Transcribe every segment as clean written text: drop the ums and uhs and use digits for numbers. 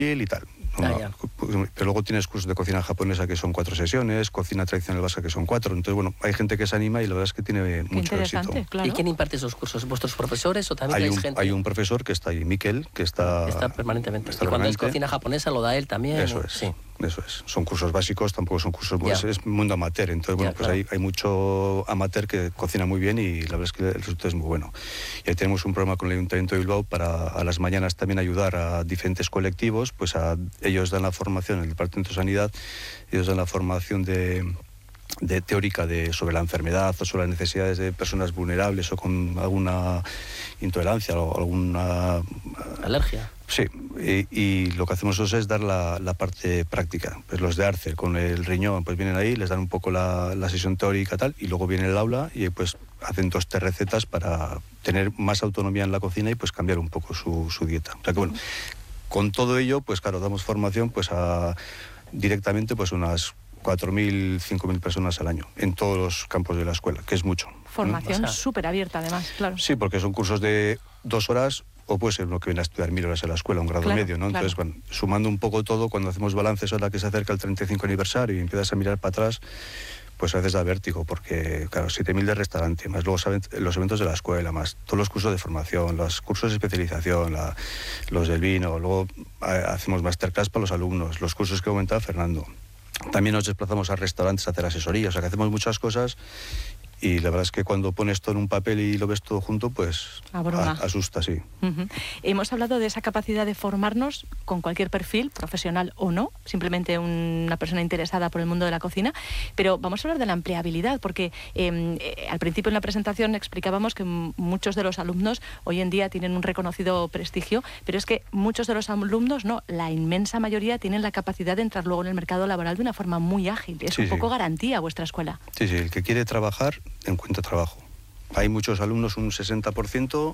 y tal. Pero luego tienes cursos de cocina japonesa que son 4 sesiones, cocina tradicional vasca que son 4. Entonces, bueno, hay gente que se anima y la verdad es que tiene mucho éxito. Claro. ¿Y quién imparte esos cursos? ¿Vuestros profesores o también hay gente? Hay un profesor que está ahí, Miquel, que está permanentemente. Y cuando es cocina japonesa lo da él también. Eso es. Sí. Eso es. Son cursos básicos, tampoco son cursos... Es mundo amateur. Entonces, bueno, pues hay mucho amateur que cocina muy bien y la verdad es que el resultado es muy bueno. Y ahí tenemos un programa con el Ayuntamiento de Bilbao para a las mañanas también ayudar a diferentes colectivos. Pues ellos dan la formación en el Departamento de Sanidad, ellos dan la formación de teórica sobre la enfermedad o sobre las necesidades de personas vulnerables o con alguna intolerancia o alguna... ¿Alergia? Sí, y lo que hacemos nosotros es dar la parte práctica. Pues los de Arce con el riñón pues vienen ahí, les dan un poco la sesión teórica tal, y luego viene el aula y pues hacen 2 recetas para tener más autonomía en la cocina y pues cambiar un poco su dieta. O sea que bueno, con todo ello, pues claro, damos formación pues directamente pues unas 4.000, 5.000 personas al año en todos los campos de la escuela, que es mucho. Formación súper abierta además, claro. Sí, porque son cursos de 2 horas o puede ser uno que viene a estudiar 1.000 horas en la escuela, un grado medio, ¿no? Entonces, bueno, sumando un poco todo, cuando hacemos balances ahora que se acerca el 35 aniversario y empiezas a mirar para atrás, pues a veces da vértigo, porque claro, 7.000 de restaurante, más luego los eventos de la escuela, más todos los cursos de formación, los cursos de especialización, los del vino, luego hacemos masterclass para los alumnos, los cursos que comentaba Fernando. También nos desplazamos a restaurantes a hacer asesoría, o sea que hacemos muchas cosas y la verdad es que cuando pones todo en un papel y lo ves todo junto, pues asusta, sí. Hemos hablado de esa capacidad de formarnos con cualquier perfil, profesional o no, simplemente una persona interesada por el mundo de la cocina, pero vamos a hablar de la empleabilidad, porque al principio en la presentación explicábamos que muchos de los alumnos hoy en día tienen un reconocido prestigio, pero es que muchos de los alumnos, no, la inmensa mayoría tienen la capacidad de entrar luego en el mercado laboral de una forma muy ágil. Es un poco garantía vuestra escuela. Sí, el que quiere trabajar encuentra trabajo. Hay muchos alumnos, un 60%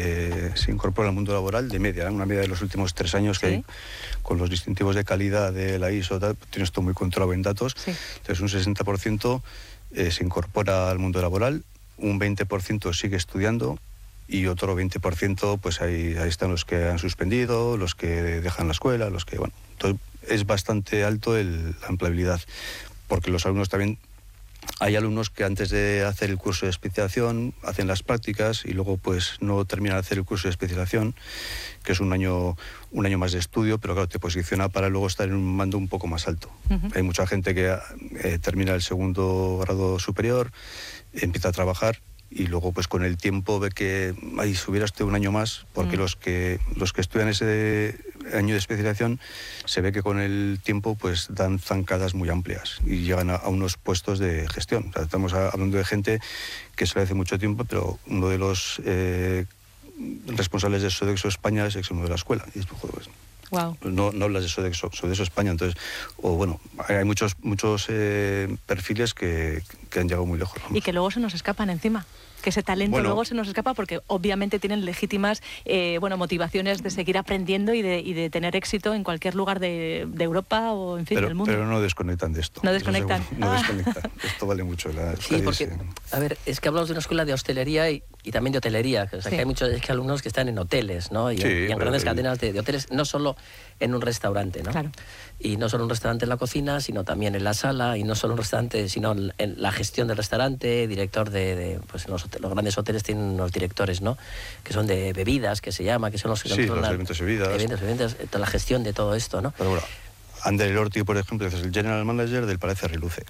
se incorpora al mundo laboral de media, una media de los últimos 3 años que hay, con los distintivos de calidad de la ISO, tienes esto muy controlado en datos, entonces un 60% se incorpora al mundo laboral, un 20% sigue estudiando y otro 20% pues ahí están los que han suspendido, los que dejan la escuela, los que, bueno, entonces es bastante alto la empleabilidad, porque los alumnos también... Hay alumnos que antes de hacer el curso de especialización hacen las prácticas y luego pues no terminan de hacer el curso de especialización, que es un año más de estudio, pero claro, te posiciona para luego estar en un mando un poco más alto. Hay mucha gente que termina el 2º grado superior, empieza a trabajar y luego pues con el tiempo ve que si hubiera un año más, porque los que estudian ese año de especialización se ve que con el tiempo pues dan zancadas muy amplias y llegan a unos puestos de gestión. O sea, estamos hablando de gente que se le hace mucho tiempo, pero uno de los responsables de Sodexo España es exalumno de la escuela. Y pues, wow. No hablas de Sodexo España, entonces, hay muchos perfiles que han llegado muy lejos. Vamos. Y que luego se nos escapan encima. Que ese talento luego se nos escapa porque obviamente tienen legítimas motivaciones de seguir aprendiendo y de tener éxito en cualquier lugar de Europa o en fin del mundo. Pero no desconectan de esto. No desconectan. No desconectan. Esto vale mucho. Sí, porque, a ver, es que hablamos de una escuela de hostelería y también de hotelería. O sea, que hay muchos alumnos que están en hoteles, ¿no? Y en grandes cadenas de hoteles, no solo en un restaurante, ¿no? Claro. Y no solo un restaurante en la cocina, sino también en la sala, y no solo un restaurante, sino en la gestión del restaurante, director pues en los grandes hoteles tienen unos directores, ¿no? Que son de bebidas, que se llama, que son los que controlan... los alimentos y bebidas. Toda la gestión de todo esto, ¿no? Pero bueno, Ander Orti, por ejemplo, es el general manager del Palacio Riluce.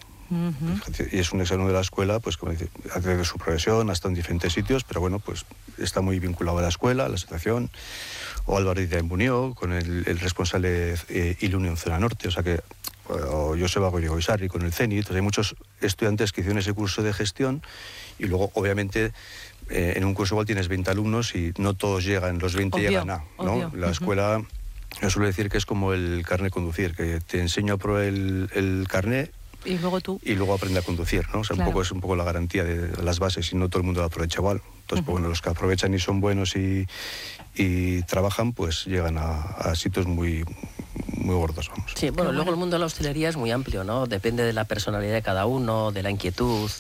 Y es un exalumno de la escuela, pues como dice, hace su profesión, ha estado en diferentes sitios, pero bueno, pues está muy vinculado a la escuela, a la asociación. O Álvaro Díaz Munió, con el responsable Ilunion Zona Norte, o sea que o Joseba Goygoizarri con el CENI. Entonces hay muchos estudiantes que hicieron ese curso de gestión y luego obviamente en un curso igual tienes 20 alumnos y no todos llegan, los 20 llegan a, ¿no? Obvio. La escuela, yo suelo decir que es como el carnet de conducir, que te enseño a probar el carnet y luego tú. Y luego aprende a conducir, ¿no? O sea, es un poco la garantía de las bases y no todo el mundo lo aprovecha igual. Entonces, pues, bueno, los que aprovechan y son buenos y trabajan, pues llegan a sitios muy gordos, vamos. Sí, bueno, luego el mundo de la hostelería es muy amplio, ¿no? Depende de la personalidad de cada uno, de la inquietud.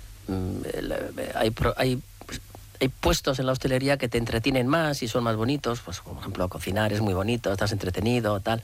Hay puestos en la hostelería que te entretienen más y son más bonitos, pues por ejemplo cocinar es muy bonito, estás entretenido, tal.